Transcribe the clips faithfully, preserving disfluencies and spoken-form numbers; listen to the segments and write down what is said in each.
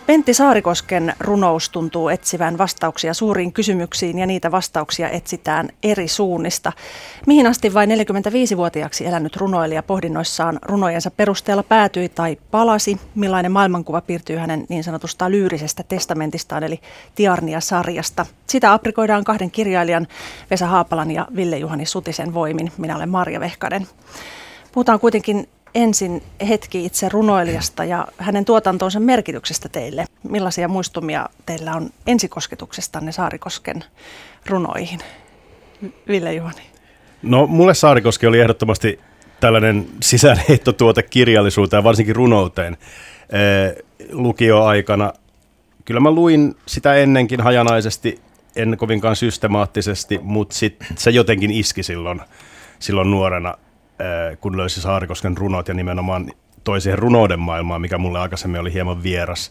Pentti Saarikosken runous tuntuu etsivän vastauksia suuriin kysymyksiin ja niitä vastauksia etsitään eri suunnista. Mihin asti vain neljäkymmentäviisivuotiaaksi elänyt runoilija pohdinnoissaan runojensa perusteella päätyi tai palasi? Millainen maailmankuva piirtyy hänen niin sanotusta lyyrisestä testamentistaan eli Tiarnia-sarjasta? Sitä aprikoidaan kahden kirjailijan Vesa Haapalan ja Ville-Juhani Sutisen voimin. Minä olen Marja Vehkanen. Puhutaan kuitenkin ensin hetki itse runoilijasta ja hänen tuotantonsa merkityksestä teille. Millaisia muistumia teillä on ensikosketuksestanne Saarikosken runoihin? Ville-Juhani. No mulle Saarikoski oli ehdottomasti tällainen sisäänheittotuote kirjallisuuteen ja varsinkin runouteen ee, lukioaikana. Kyllä mä luin sitä ennenkin hajanaisesti, en kovinkaan systemaattisesti, mutta sit se jotenkin iski silloin, silloin nuorena, kun löysi Saarikosken runot ja nimenomaan toi siihen runouden maailmaan, mikä mulle aikaisemmin oli hieman vieras.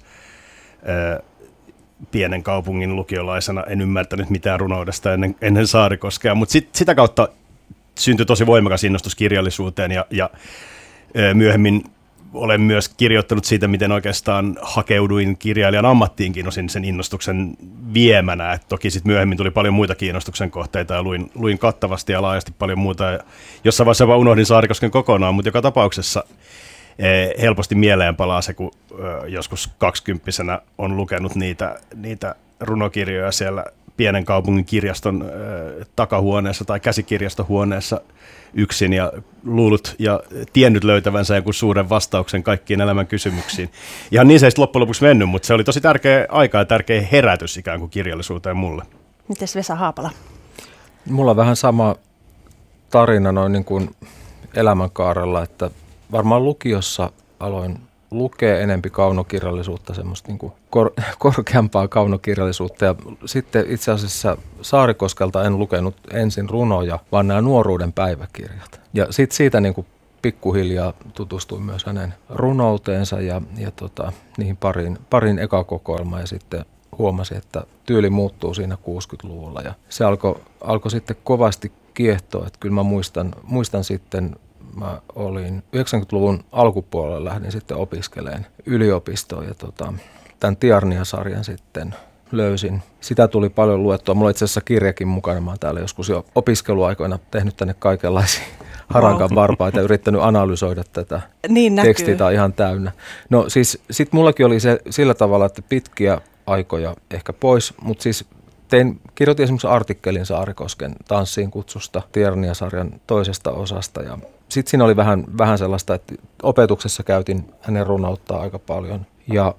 Pienen kaupungin lukiolaisena en ymmärtänyt mitään runoudesta ennen, ennen Saarikoskea, mutta sit, sitä kautta syntyi tosi voimakas innostus kirjallisuuteen ja, ja myöhemmin olen myös kirjoittanut siitä, miten oikeastaan hakeuduin kirjailijan ammattiinkin osin sen innostuksen viemänä. Et toki sitten myöhemmin tuli paljon muita kiinnostuksen kohteita ja luin, luin kattavasti ja laajasti paljon muuta. Ja jossain vaiheessa vaan unohdin Saarikosken kokonaan, mutta joka tapauksessa eh, helposti mieleen palaa se, kun eh, joskus kaksikymppisenä on lukenut niitä, niitä runokirjoja siellä pienen kaupungin kirjaston eh, takahuoneessa tai käsikirjastohuoneessa yksin ja luullut ja tiennyt löytävänsä jonkun suuren vastauksen kaikkiin elämän kysymyksiin. Ihan niin se ei loppujen lopuksi mennyt, mutta se oli tosi tärkeä aika ja tärkeä herätys ikään kuin kirjallisuuteen mulle. Mites Vesa Haapala? Mulla on vähän sama tarina noin niin kuin elämänkaarella, että varmaan lukiossa aloin lukea enempi kaunokirjallisuutta, semmoista niin kuin kor- korkeampaa kaunokirjallisuutta. Ja sitten itse asiassa Saarikoskelta en lukenut ensin runoja, vaan nämä nuoruuden päiväkirjat. Ja sitten siitä niin kuin pikkuhiljaa tutustuin myös hänen runouteensa ja, ja tota, niihin parin, parin ekakokoelmaan ja sitten huomasin, että tyyli muuttuu siinä kuusikymmentäluvulla. Ja se alkoi alko sitten kovasti kiehtoa, että kyllä mä muistan, muistan sitten, mä olin yhdeksänkymmentäluvun alkupuolella lähdin sitten opiskelemaan yliopistoon ja tota, tämän Tiarnia-sarjan sitten löysin. Sitä tuli paljon luettua. Mulla on itse asiassa kirjakin mukana. Mä oon täällä joskus jo opiskeluaikoina tehnyt tänne kaikenlaisia harankan varpaita ja yrittänyt analysoida tätä niin tekstiä. Tää on ihan täynnä. No siis sit mullakin oli se sillä tavalla, että pitkiä aikoja ehkä pois, mutta siis tein, kirjoitin esimerkiksi artikkelin Saarikosken tanssiin kutsusta Tiarnia-sarjan toisesta osasta ja sitten siinä oli vähän, vähän sellaista, että opetuksessa käytin hänen runouttaa aika paljon. Ja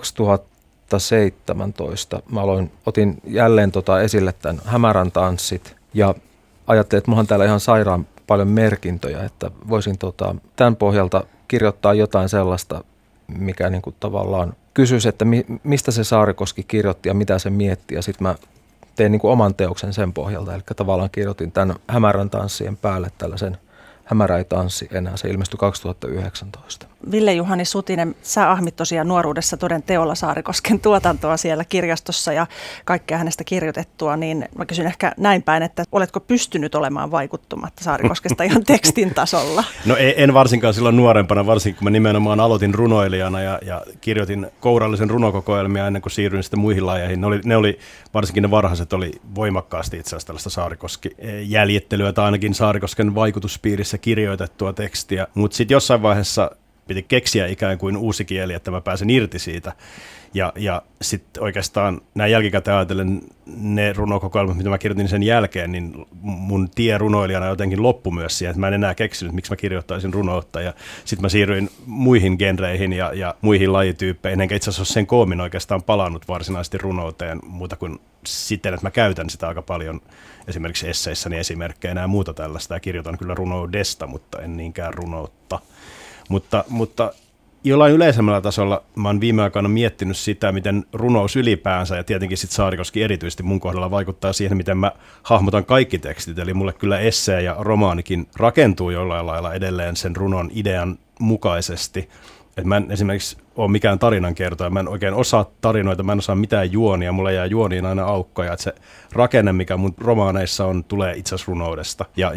kaksituhattaseitsemäntoista mä aloin, otin jälleen tota esille tämän Hämärän tanssit ja ajattelin, että mulla on täällä ihan sairaan paljon merkintöjä, että voisin tota, tämän pohjalta kirjoittaa jotain sellaista, mikä niinku tavallaan kysyisi, että mi, mistä se Saarikoski kirjoitti ja mitä se mietti. Ja sitten mä tein niinku oman teoksen sen pohjalta, eli tavallaan kirjoitin tämän Hämärän tanssien päälle tällaisen Hämärä ei tanssi enää. Se ilmestyi kaksituhattayhdeksäntoista. Ville-Juhani Sutinen, sä ahmit tosiaan nuoruudessa toden teolla Saarikosken tuotantoa siellä kirjastossa ja kaikkea hänestä kirjoitettua, niin mä kysyn ehkä näin päin, että oletko pystynyt olemaan vaikuttumatta Saarikoskesta ihan tekstin tasolla? No en varsinkaan silloin nuorempana, varsinkin kun mä nimenomaan aloitin runoilijana ja, ja kirjoitin kourallisen runokokoelmia ennen kuin siirryin sitten muihin lajeihin. Ne oli, ne oli varsinkin ne varhaiset oli voimakkaasti itse asiassa tällaista Saarikoski-jäljittelyä tai ainakin Saarikosken vaikutuspiirissä kirjoitettua tekstiä, mutta sitten jossain vaiheessa piti keksiä ikään kuin uusi kieli, että mä pääsen irti siitä. Ja, ja sitten oikeastaan näin jälkikäteen ajatellen ne runokokoelmat, mitä mä kirjoitin sen jälkeen, niin mun tie runoilijana jotenkin loppui myös siihen, että mä en enää keksinyt, miksi mä kirjoittaisin runoutta. Ja sitten mä siirryin muihin genreihin ja, ja muihin lajityyppeihin, enkä itse asiassa ole sen koomin oikeastaan palannut varsinaisesti runouteen muuta kuin siten, että mä käytän sitä aika paljon esimerkiksi esseissäni esimerkkeinä ja muuta tällaista. Ja kirjoitan kyllä runoudesta, mutta en niinkään runoutta. Mutta, mutta jollain yleisemmällä tasolla mä oon viime aikoina miettinyt sitä, miten runous ylipäänsä ja tietenkin sitten Saarikoski erityisesti mun kohdalla vaikuttaa siihen, miten mä hahmotan kaikki tekstit. Eli mulle kyllä essee ja romaanikin rakentuu jollain lailla edelleen sen runon idean mukaisesti. Et mä en esimerkiksi ole mikään tarinankertoja, mä en oikein osaa tarinoita, mä en osaa mitään juonia, mulle jää juoniin aina aukkoja. Et se rakenne, mikä mun romaaneissa on, tulee itse asiassa runoudesta. Ja, ja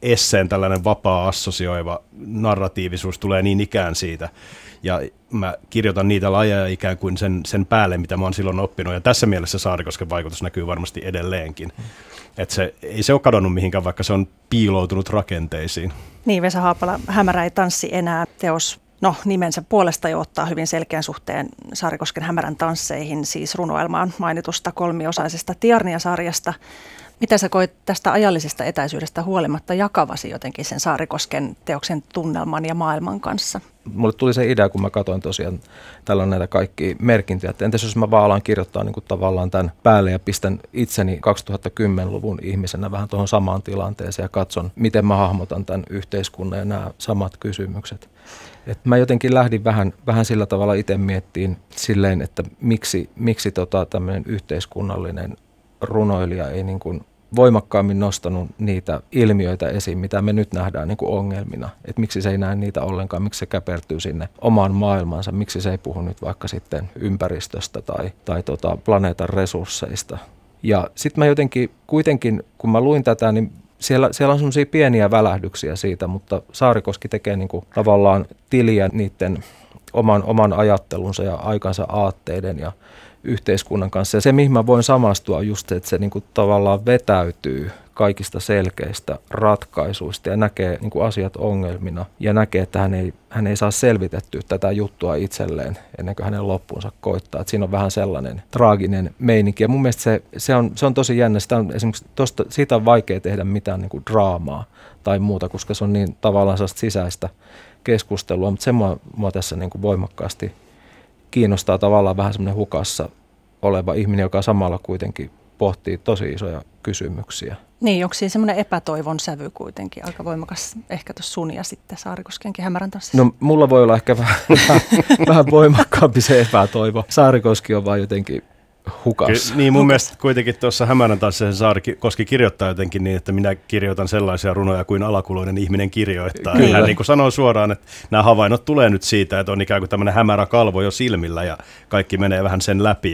esseen tällainen vapaa assosioiva narratiivisuus tulee niin ikään siitä. Ja mä kirjoitan niitä lajeja ikään kuin sen, sen päälle, mitä mä oon silloin oppinut. Ja tässä mielessä Saarikosken vaikutus näkyy varmasti edelleenkin. Että se, ei se ole kadonnut mihinkään, vaikka se on piiloutunut rakenteisiin. Niin, Vesa Haapala, Hämärä ei tanssi enää teos, no nimensä puolesta jo ottaa hyvin selkeän suhteen Saarikosken Hämärän tansseihin, siis runoelmaan mainitusta kolmiosaisesta Tiarnia-sarjasta. Miten sä koit tästä ajallisesta etäisyydestä huolimatta jakavasi jotenkin sen Saarikosken teoksen tunnelman ja maailman kanssa? Mulle tuli se idea, kun mä katsoin tosiaan tällä näitä kaikkia merkintöjä, että entäs jos mä vaan alan kirjoittaa niin kuin tavallaan tämän päälle ja pistän itseni kaksituhattakymmenluvun ihmisenä vähän tuohon samaan tilanteeseen ja katson, miten mä hahmotan tämän yhteiskunnan ja nämä samat kysymykset. Et mä jotenkin lähdin vähän, vähän sillä tavalla itse miettiin silleen, että miksi, miksi tota tämmöinen yhteiskunnallinen runoilija ei niin kuin voimakkaammin nostanut niitä ilmiöitä esiin, mitä me nyt nähdään niin kuin ongelmina. Että miksi se ei näe niitä ollenkaan, miksi se käpertyy sinne omaan maailmansa, miksi se ei puhu nyt vaikka sitten ympäristöstä tai, tai tota planeetan resursseista. Ja sitten mä jotenkin kuitenkin, kun mä luin tätä, niin siellä, siellä on semmoisia pieniä välähdyksiä siitä, mutta Saarikoski tekee niin kuin tavallaan tiliä niiden oman, oman ajattelunsa ja aikansa aatteiden ja yhteiskunnan kanssa. Ja se, mihin mä voin samastua, on just se, että se niin kuin tavallaan vetäytyy kaikista selkeistä ratkaisuista ja näkee niin kuin asiat ongelmina ja näkee, että hän ei, hän ei saa selvitettyä tätä juttua itselleen ennen kuin hänen loppuunsa koittaa. Että siinä on vähän sellainen traaginen meininki. Ja mun mielestä se, se, on, se on tosi jännä. Sitä on, esimerkiksi tosta, siitä on vaikea tehdä mitään niin kuin draamaa tai muuta, koska se on niin tavallaan sellaista sisäistä keskustelua. Mutta se mua, mua tässä niin kuin voimakkaasti kiinnostaa tavallaan vähän semmoinen hukassa oleva ihminen, joka samalla kuitenkin pohtii tosi isoja kysymyksiä. Niin, onko siinä semmoinen epätoivon sävy kuitenkin aika voimakas ehkä tuossa sun ja sitten Saarikoskenkin Hämärän tanssissa? No mulla voi olla ehkä vähän, vähän voimakkaampi se epätoivo. Saarikoski on vaan jotenkin hukassa. Ky- niin mun mielestä kuitenkin tuossa Hämärän tanssissa Saarikoski kirjoittaa jotenkin niin, että minä kirjoitan sellaisia runoja kuin alakuloinen ihminen kirjoittaa. Kyllä. Hän niin kuin sanoo suoraan, että nämä havainnot tulee nyt siitä, että on ikään kuin tämmöinen hämärä kalvo jo silmillä ja kaikki menee vähän sen läpi.